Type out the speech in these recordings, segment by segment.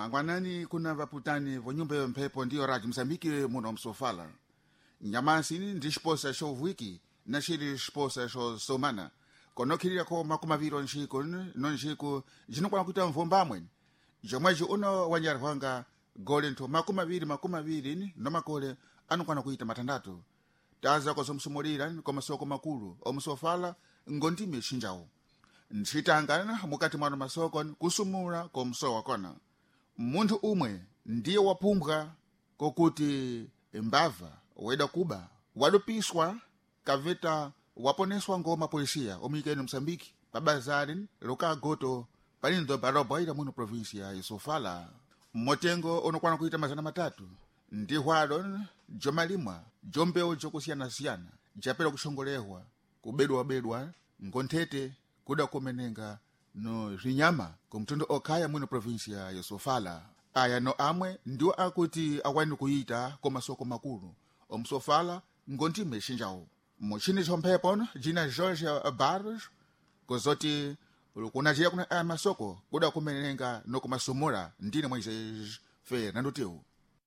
mangwanani kuna vaputani vonyumba ya mphepo ndiyo Radio Msambiki muno msofala nyamasini ndi xiposa xovwiki na xili xiposa xo somana konokhilira ko makumaviri onxiku nonxiku xinokwana kuita mvumbamwe jomweji uno wanyarwanga gole ntho makumaviri nomakole anokwana kuita matandatu taza kozomsumulira komasoko makulu omusofala ngondime xinjawo ntchitangana mukati mwano masoko kusumula komsowa kona munthu umwe ndiye wapumbwa kokuti mbava weda kuba wadupiswa kaveta waponeswa ngoma polisia omikeni Msambiki pabazari lokagoto palindo baroba ila muno provinsia ya Sofala motengo onokwana kuita mazana matatu ndi hwalo jomalimwa jombeo jokusiyana-siyana japela kushongolehwa kubedwa ngonthete kuda kumenenga no zinyama kumtundu okhaya muno provinsia ya Sofala aya no amwe ndiwo akuti akwani kuita komasoko makulu omsofala ngondime xinjawo muchini chomphepo jina George Barros kozoti kunachira kuna aya masoko kuda kumenenga no kumasumula ndine mweze Fernando Teu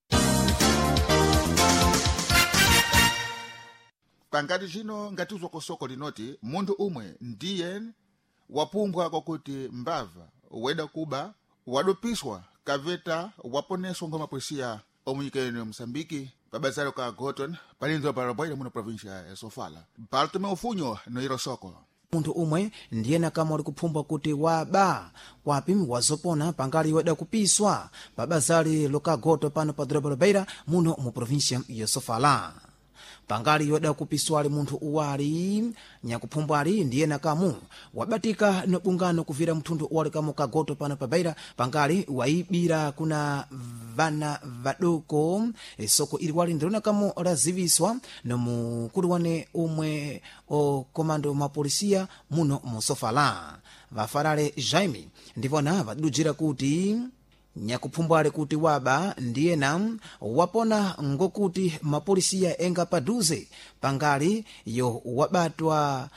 pangati chino ngatizo kosoko linoti munthu umwe ndiye wapumbwa kokuti mbava weda kuba wadupiswa kaveta waponeswa ngoma polisia omuyikeni Msambiki pabazaro ka Goton palinzo paraboira muno provincia ya Sofala Bartolomeu Funyo no Irosoko munthu umwe ndiye nakama uli kuphumbwa kuti waba kwapimi wazopona pangali weda kupiswa pabazari lokagoto pano pa Drobo Beira muno mu provincia ya Sofala pangali weda kupiswali munthu uwali nyakuphumbwali ndiye nakamu wabatika no bungano kuvira mtundu uwali kamo kagoto pano pa Beira pangali waibira kuna vana vadoko soko ili wali ndiro nakamu laziviswa no mukulu wane umwe o komando mapolisia muno mu Sofala vafarale Jaime ndivona vadujira kuti nyakuphumbwale kuti waba ndiyena wapona ngokuti mapolisiya enga paduze pangali yo wabatwa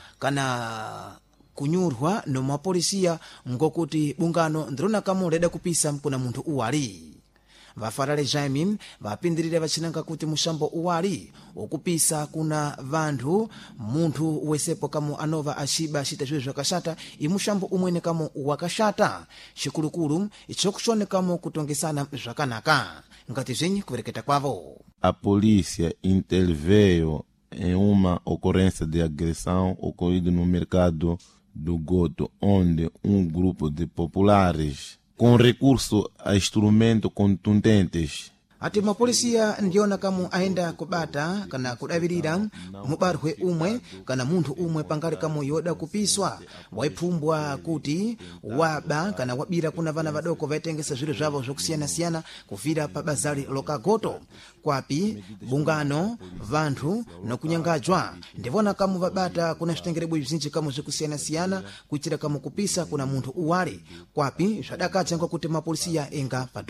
kana kunyurwa no mapolisiya ngokuti bungano ndrona kamuleda kupisa mkuna munthu uwali vafarale Jaime vapindirira vachinanga kuti mushambo uwali okupisa kuna vanthu munthu wesepo kamo anova axiba axita zwiwe zvakashata imushambo umwene kamo wakashata xikulukulu ichokuchonekamo kutongesana zvakanaka ngati zvenyi kuvereketa kwavo. A polícia interveio em uma ocorrência de agressão ocorrida no mercado do Goto, onde grupo de populares com recurso a instrumentos contundentes ati mapolisiya ndiona kamu aenda kubata kana kudavirira mubarwe umwe kana munthu umwe pangali kamu yoda kupiswa waiphumbwa kuti waba kana wabira kuna vana vadoko vaitengesa zviro zvavo zvokusiyana-siyana kuvira pa bazari lokagoto kwapi bungano vanthu nokunyangadzwa ndivona kamu vabata kuna zvitengerebwe bzinji kamu zvokusiyana-siyana kuitira kamu kupisa kuna munthu uwali kwapi zvadakadza kuti mapolisiya enga pa